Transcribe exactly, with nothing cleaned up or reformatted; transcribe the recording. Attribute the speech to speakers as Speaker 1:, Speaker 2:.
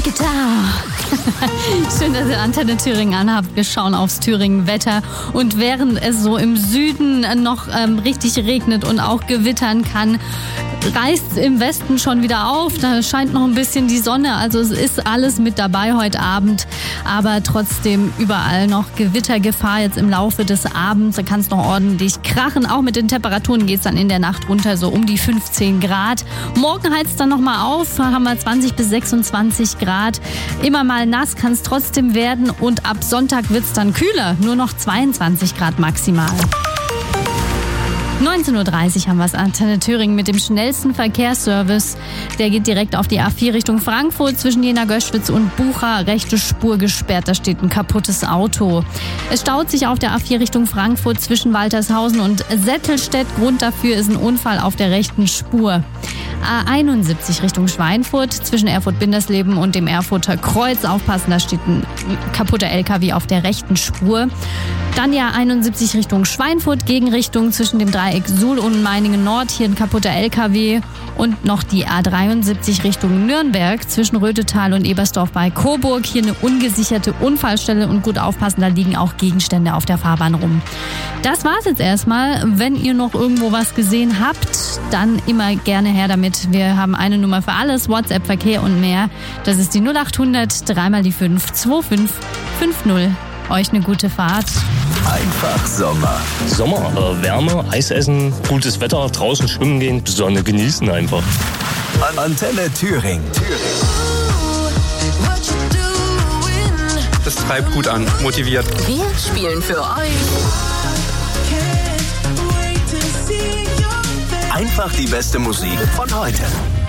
Speaker 1: Schön, dass ihr Antenne Thüringen anhabt. Wir schauen aufs Thüringen-Wetter. Und während es so im Süden noch ähm, richtig regnet und auch gewittern kann, reißt im Westen schon wieder auf. Da scheint noch ein bisschen die Sonne. Also es ist alles mit dabei heute Abend. Aber trotzdem überall noch Gewittergefahr jetzt im Laufe des Abends. Da kann es noch ordentlich krachen. Auch mit den Temperaturen geht es dann in der Nacht runter, so um die fünfzehn Grad. Morgen heizt es dann nochmal auf. Da haben wir zwanzig bis sechsundzwanzig Grad. Immer mal nass kann es trotzdem werden. Und ab Sonntag wird es dann kühler. Nur noch zweiundzwanzig Grad maximal. neunzehn Uhr dreißig haben wir es, Antenne Thüringen mit dem schnellsten Verkehrsservice. Der geht direkt auf die A vier Richtung Frankfurt zwischen Jena-Göschwitz und Bucha. Rechte Spur gesperrt, da steht ein kaputtes Auto. Es staut sich auf der A vier Richtung Frankfurt zwischen Waltershausen und Settelstedt. Grund dafür ist ein Unfall auf der rechten Spur. A einundsiebzig Richtung Schweinfurt zwischen Erfurt-Bindersleben und dem Erfurter Kreuz. Aufpassen, da steht ein kaputter L K W auf der rechten Spur. Dann die A einundsiebzig Richtung Schweinfurt, Gegenrichtung zwischen dem Dreieck Suhl und Meiningen Nord. Hier ein kaputter L K W. Und noch die A dreiundsiebzig Richtung Nürnberg zwischen Röthetal und Ebersdorf bei Coburg. Hier eine ungesicherte Unfallstelle und gut aufpassen, da liegen auch Gegenstände auf der Fahrbahn rum. Das war's jetzt erstmal. Wenn ihr noch irgendwo was gesehen habt, dann immer gerne her damit. Wir haben eine Nummer für alles, WhatsApp, Verkehr und mehr. Das ist die null acht hundert, dreimal die fünf, zwei fünf fünf null. Euch eine gute Fahrt.
Speaker 2: Einfach Sommer.
Speaker 3: Sommer, äh, Wärme, Eis essen, gutes Wetter, draußen schwimmen gehen, Sonne genießen einfach.
Speaker 2: Antenne Thüringen.
Speaker 4: Das treibt gut an, motiviert.
Speaker 5: Wir spielen für euch
Speaker 2: Einfach die beste Musik von heute.